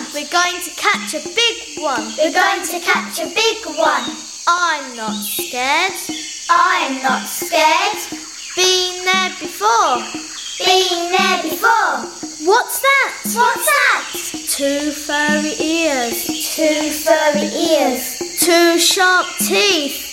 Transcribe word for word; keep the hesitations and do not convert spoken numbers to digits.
We're going to catch a big one. We're going to catch a big one. I'm not scared. I'm not scared. Been there before. Been there before. What's that? What's that? Two furry ears. Two furry ears. Two sharp teeth.